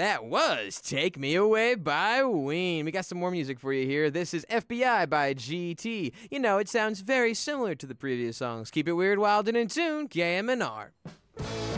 That was Take Me Away by Ween. We got some more music for you here. This is FBI by GT. You know, it sounds very similar to the previous songs. Keep it weird, wild, and in tune. KMNR.